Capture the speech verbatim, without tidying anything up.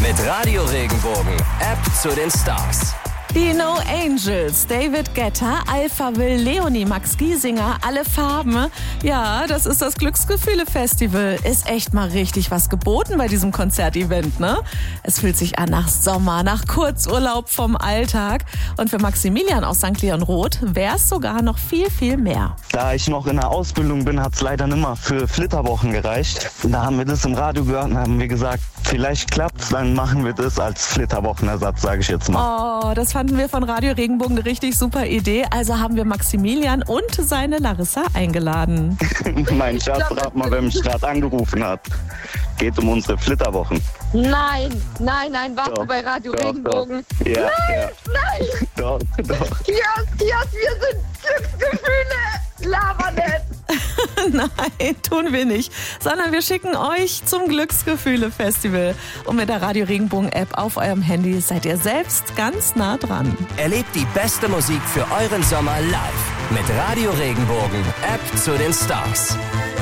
Mit Radio Regenbogen, App zu den Stars. Die No Angels, David Guetta, Alpha Will, Leonie, Max Giesinger, alle Farben. Ja, das ist das Glücksgefühle-Festival. Ist echt mal richtig was geboten bei diesem Konzertevent, ne? Es fühlt sich an nach Sommer, nach Kurzurlaub vom Alltag. Und für Maximilian aus Sankt Leon Roth wäre es sogar noch viel, viel mehr. Da ich noch in der Ausbildung bin, hat es leider nicht mehr für Flitterwochen gereicht. Da haben wir das im Radio gehört und haben wir gesagt, vielleicht klappt's, dann machen wir das als Flitterwochenersatz, sage ich jetzt mal. Oh, das fanden wir von Radio Regenbogen eine richtig super Idee. Also haben wir Maximilian und seine Larissa eingeladen. Mein Schatz, rat mal, wer mich gerade angerufen hat. Geht um unsere Flitterwochen. Nein, nein, nein, warst Doch, du bei Radio doch, Regenbogen? Doch. Ja, nein, ja. nein! Doch, doch. Kias, Kias, wir sind Glücksgefühle! Lava nicht! Nein, tun wir nicht. Sondern wir schicken euch zum Glücksgefühle-Festival. Und mit der Radio Regenbogen-App auf eurem Handy seid ihr selbst ganz nah dran. Erlebt die beste Musik für euren Sommer live. Mit Radio Regenbogen, App zu den Stars.